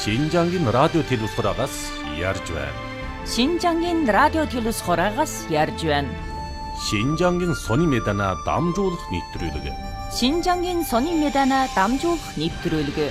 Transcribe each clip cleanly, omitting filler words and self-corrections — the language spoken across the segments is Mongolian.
신장인 라디오 텔레비전에서 яр주ан. 신장인 라디오 텔레비전에서 яр주ан. 신장인 сони медана дамжуулах нэвтрүүлэг. 신장인 сони медана дамжуулах нэвтрүүлэг.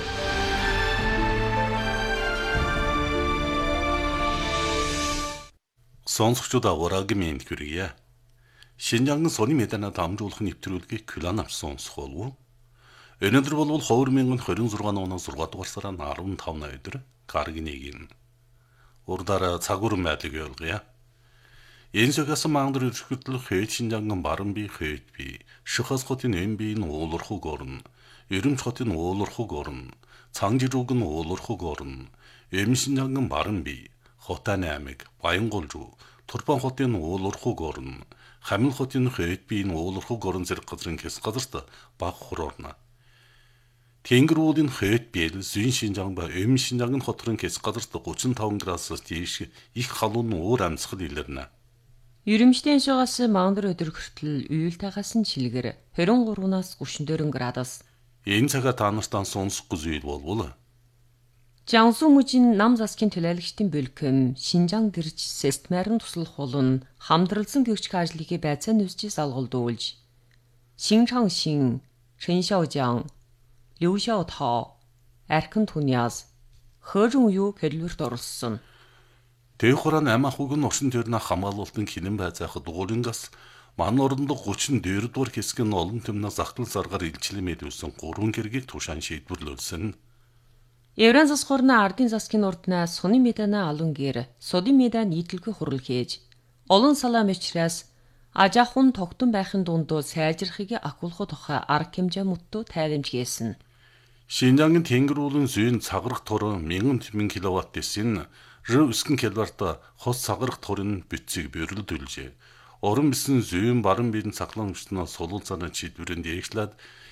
Сонсогчдод агуурааг мэнд хүргье. Шинжаангын сони медана дамжуулах нэвтрүүлгийг Кюлан авч сонсох болов. Өнөөдөр бол 2026 оны 6 дугаар сарын 15-ны өдөр Каргинийн урдаараа цагуурн байдлыг ойлгоё. Энэ цагаас мангар өршөлтлөх хөөд Шинжаангын баран бие хөөд бие, Шихас хотын эмбийн уулурхуг орн, Ерөмч хотын уулурхуг орн, Цангижууг нь уулурхуг орн, Шинжаангын баран бие, Хотан аймаг, Баянгуулжуу, Турпан хотын уулурхуг орн, Хамил хотын хөөд биеийн уулурхуг орн зэрэг газрын хэсэг газарт баг хур орно. Тэнгэрүүдийн хөөд биел Зүйн Шинжаан ба Шинжаангын хотрын хэсэг газарт 35 градусаас дээш их халуун уур амьсгал илэрнэ. Ерөмчдийн шугаас мангар өдөр хүртэл уйлтайгаас нь чилгэр 23-наас 34 градус. Энэ цагаар та нартай сонсох зүйл болвол Жансу мужийн нам засгийн төлөөлөгчдийн бөлгөм Шинжаан дэрж Сестмарын туслах болон хамтралсан гэгч ажлыг байцаан нүсчээс алгуулдуулж Шинчангшин, Шэншаожан, Лүшаотоо, Аркан Туниас, Хожун юу хэлбэрт оролцсон. Тэвхуран амахуг нь оршин төрнө хамгаалалтын хилэн байцаах дугуулингаас ман орндох 34 дугаар хэсгийн олон түмнээс захтал заргаар илчлэмэд үсэн 3 гэргийг тушаан шийдвэрлүүлсэн. Евран засгуурна ардын засгийн урднаа сони медана алун гэр соди меда нийтлэхүй хурал хийж олон салаам учраас ажахун тогтун байхын дундуу сайжрахыг акулхо тухай арга хэмжээ мөттөө тайлбарлажсэн. Шинжаангын тэнгэрүүлэн зүйн цаграх тур 1000 кВт дэсэн Рүскэн килварт хос цаграх турын бүтцийг бөрлөлдүүлжээ. Орон бисэн зүйн баран биеийн цаглан өвчтнөө сулуул цанаа чийдвэрэнд ээжлээд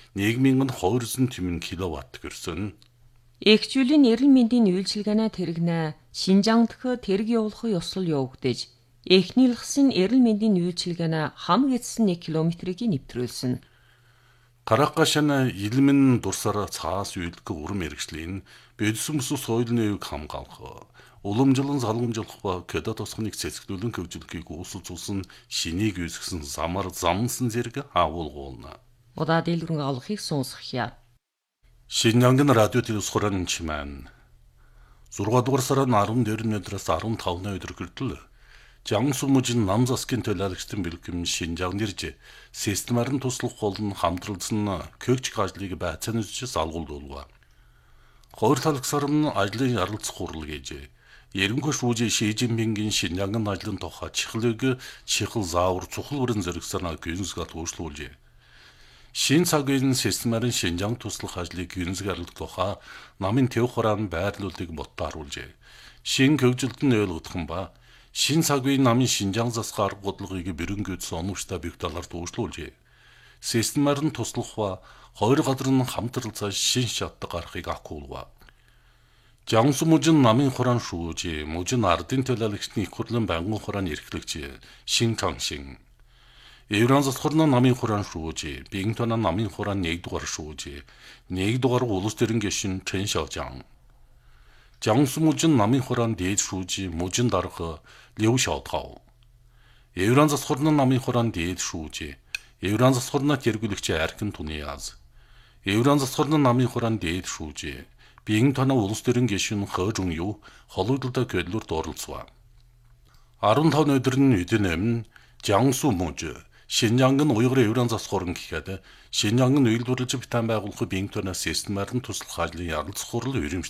1200 кВт гэрсэн. Эгчүүлийн эрүүл мэндийн үйлчилгээнэ тэрэгнэ Шинжаангдх тэрэг явуулах ёслол явагдаж эхнийлхсын эрүүл мэндийн үйлчилгээнэ хам гэтсэн 1 км-ийг нэвтрүүлсэн. Каракашана илмэн дурсаар цаас үйлдэх урам мэрэгжлийн бэдсэн бүс соёлны үеийг хамгаалах, уламжлан залгамжлах ба кэда тосгоныг цэцгэлүүлэн хөгжүүлэхийг үүсэлцүүлсэн шинийг үүсгэсэн замар замсан зэрэг агуулгуулна. Удаа дэлгэрэн олохыг сонсохъя. Шинжаангын радио телевизхорон чимэн 6 дугаар сарын 14-ний өдрөөс 15-ны өдөр хүртэл Жансу мужийн нам засгийн төлөөлөгчдийн бэлгэм Шинжаан дэрж Сестмарын туслах болон хамтралсан көгч ажлыг байцаан үзчээс алгуулдуулва. Хоёр талхсарн ажлын ярилцах хурал гэж Ерөнхий шүүжийн Шижинпингийн Шинжаангын ажлын тухай чихлэг чихл заавар цухал бүрэн зэрэгсэнэ гүнзгэл уушлуулжээ. Шин цагийн Сестмарын Шинжаан туслах ажлыг гүнзгэл тухай намын Тэвхуран байрлуулыг боттааруулжээ. Шин хөгжилтөнд ойлгох ба Шин цагийн намын Шинжаан засгийн арга бодлогыг бэрэнгэд соновчтой бих талаар дүүшлүүлжээ. Сестмарын туслах ба хоёр газрын хамтралцаа шин шатдаг гарахыг акуулва. Жансу мужийн намын хуран шүүж, мужийн ардын төлөөлөгчдийн их хурлын байнгын хураан эрхлэгч Шинчангшин. Евран засгуурны намын хуран шүүж, Бигтона намын хуран 1 дугаар шүүж, 1 дугаар улс төрийн гишүүн Чэншаожан. Жансу мужийн намын хуран дээд шүүж, мужийн дарга Лүшаотоо. Евран засгуурны намын хуран дээд шүүж, Евран засгуурны тэргүүлэгч Аркан Туниас. Евран засгуурны намын хуран дээд шүүж, Бигтона улс төрийн гишүүн Хожун юу хологдолтой көдлөрт оролцов. 15 өдрийн үдэн өмнө Жансу муж Шинжаангын уйгур евран засгуурн гэхэд Шинжаангын үйлдвэрлэж битэн байгуулах Бигтона Сестмарын туслах ажлын ярилцах хурал